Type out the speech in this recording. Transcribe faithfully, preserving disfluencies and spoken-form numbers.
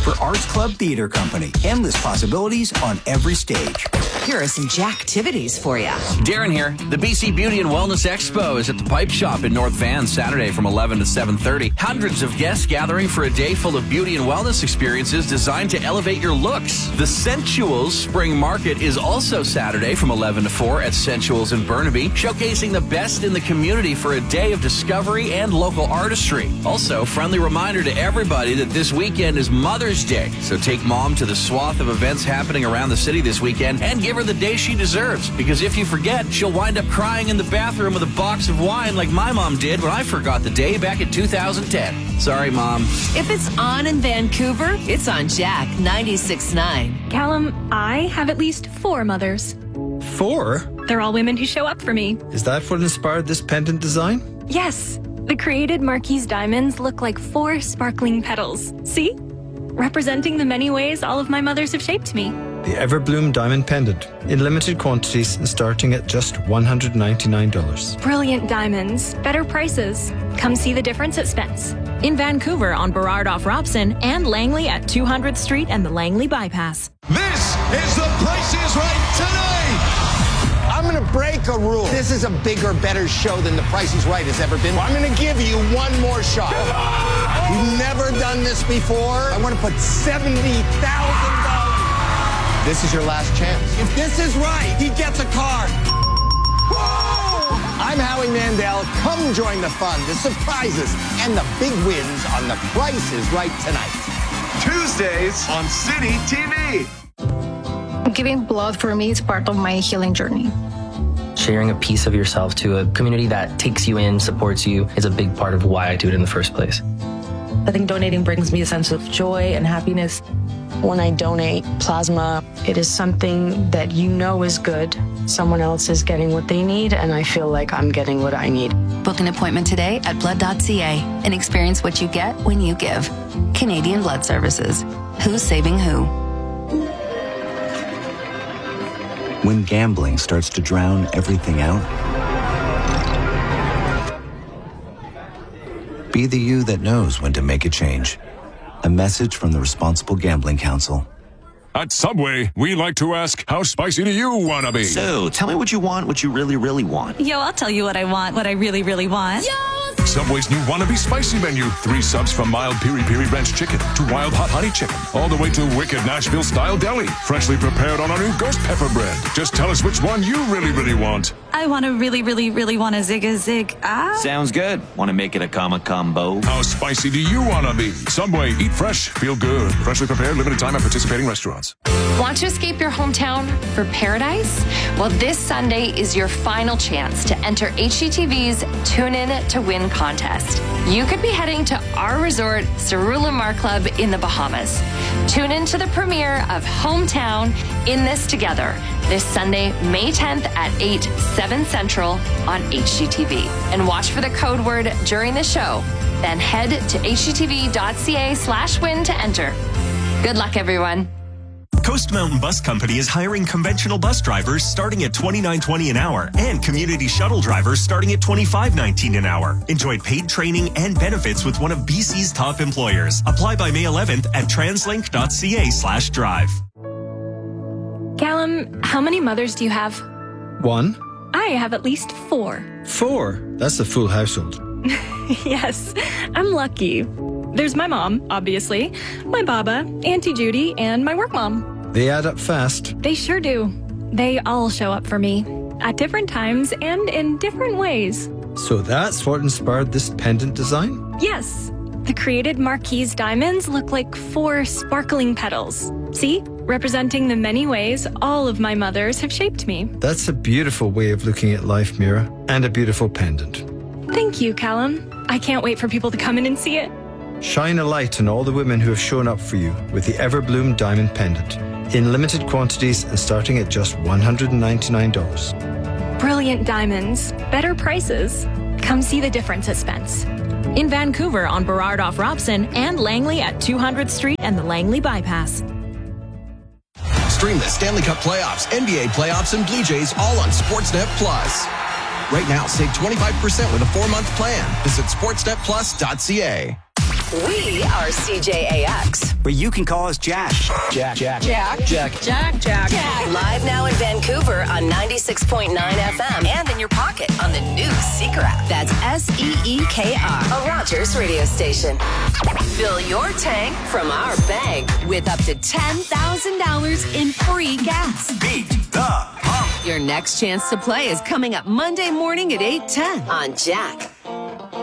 For Arts Club Theater Company. Endless possibilities on every stage. Here are some Jacktivities for you. Darren here. The B C Beauty and Wellness Expo is at the Pipe Shop in North Van Saturday from eleven to seven thirty. Hundreds of guests gathering for a day full of beauty and wellness experiences designed to elevate your looks. The Sensuals Spring Market is also Saturday from eleven to four at Sensuals in Burnaby, showcasing the best in the community for a day of discovery and local artistry. Also, friendly reminder to everybody that this weekend is Mother's Day, so take mom to the swath of events happening around the city this weekend and give her the day she deserves, because if you forget, she'll wind up crying in the bathroom with a box of wine like my mom did when I forgot the day back in two thousand ten. Sorry, Mom. If it's on in Vancouver, it's on Jack ninety-six point nine. Callum, I have at least four mothers. Four? They're all women who show up for me. Is that what inspired this pendant design? Yes. The created Marquise diamonds look like four sparkling petals. See? Representing the many ways all of my mothers have shaped me. The Everbloom Diamond Pendant, in limited quantities and starting at just one hundred ninety-nine dollars. Brilliant diamonds, better prices. Come see the difference at Spence. In Vancouver on Burrard off Robson and Langley at two hundredth Street and the Langley Bypass. This is The Price is Right tonight. I'm going to break a rule. This is a bigger, better show than The Price is Right has ever been. I'm going to give you one more shot. You've never done this before. I want to put seventy thousand dollars. This is your last chance. If this is right, he gets a car. Whoa! I'm Howie Mandel. Come join the fun, the surprises, and the big wins on The Price is Right tonight. Tuesdays on City T V. Giving blood for me is part of my healing journey. Sharing a piece of yourself to a community that takes you in, supports you, is a big part of why I do it in the first place. I think donating brings me a sense of joy and happiness. When I donate plasma, it is something that you know is good. Someone else is getting what they need, and I feel like I'm getting what I need. Book an appointment today at blood dot c a and experience what you get when you give. Canadian Blood Services. Who's saving who? When gambling starts to drown everything out, be the you that knows when to make a change. A message from the Responsible Gambling Council. At Subway, we like to ask, how spicy do you want to be? So, tell me what you want, what you really, really want. Yo, I'll tell you what I want, what I really, really want. Yo! Subway's new Wannabe Spicy menu. Three subs from mild Piri Piri Ranch chicken to wild hot honey chicken, all the way to wicked Nashville-style deli. Freshly prepared on our new ghost pepper bread. Just tell us which one you really, really want. I want to really, really, really want a zig a zig. Ah. Sounds good. Want to make it a comma combo? How spicy do you want to be? Subway, eat fresh, feel good. Freshly prepared, limited time at participating restaurants. Want to escape your hometown for paradise? Well, this Sunday is your final chance to enter H G T V's Tune In to Win contest. You could be heading to our resort, Cerullimar Club in the Bahamas. Tune in to the premiere of Hometown In This Together this Sunday, May tenth at eight, seven Central on H G T V. And watch for the code word during the show. Then head to h g t v dot c a slash win to enter. Good luck, everyone. Coast Mountain Bus Company is hiring conventional bus drivers starting at twenty-nine twenty an hour and community shuttle drivers starting at twenty-five nineteen an hour. Enjoy paid training and benefits with one of B C's top employers. Apply by May eleventh at translink dot c a slash drive. Callum, how many mothers do you have? One. I have at least four. Four? That's a full household. Yes, I'm lucky. There's my mom, obviously, my baba, Auntie Judy, and my work mom. They add up fast. They sure do. They all show up for me at different times and in different ways. So that's what inspired this pendant design? Yes. The created Marquise diamonds look like four sparkling petals. See? Representing the many ways all of my mothers have shaped me. That's a beautiful way of looking at life, Mira, and a beautiful pendant. Thank you, Callum. I can't wait for people to come in and see it. Shine a light on all the women who have shown up for you with the Everbloom Diamond Pendant, in limited quantities and starting at just one hundred ninety-nine dollars. Brilliant diamonds, better prices. Come see the difference at Spence. In Vancouver on Burrard off Robson and Langley at two hundredth Street and the Langley Bypass. Stream the Stanley Cup playoffs, N B A playoffs, and Blue Jays all on Sportsnet Plus. Right now, save twenty-five percent with a four-month plan. Visit sportsnet plus dot c a. We are C J A X. But you can call us Jack. Jack. Jack. Jack. Jack. Jack. Jack. Jack. Live now in Vancouver on ninety-six point nine F M and in your pocket on the new Seeker app. That's S E E K R, a Rogers radio station. Fill your tank from our bank with up to ten thousand dollars in free gas. Beat the pump. Your next chance to play is coming up Monday morning at eight ten on Jack